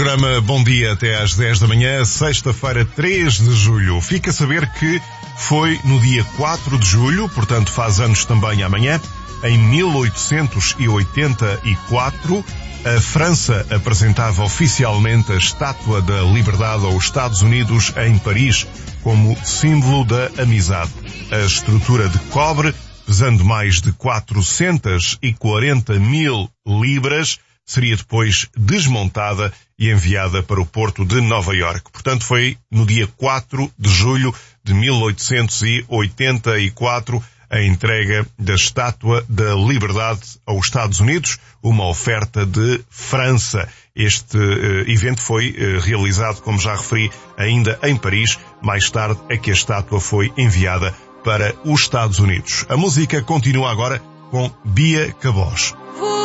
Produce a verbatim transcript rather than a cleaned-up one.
programa Bom Dia até às dez da manhã, sexta-feira, três de julho. Fica a saber que foi no dia quatro de julho, portanto faz anos também amanhã, em mil oitocentos e oitenta e quatro, a França apresentava oficialmente a Estátua da Liberdade aos Estados Unidos em Paris, como símbolo da amizade. A estrutura de cobre, pesando mais de quatrocentas e quarenta mil libras, seria depois desmontada e enviada para o porto de Nova Iorque. Portanto, foi no dia quatro de julho de mil oitocentos e oitenta e quatro a entrega da Estátua da Liberdade aos Estados Unidos, uma oferta de França. Este uh, evento foi uh, realizado, como já referi, ainda em Paris. Mais tarde é que a estátua foi enviada para os Estados Unidos. A música continua agora com Bia Cabós.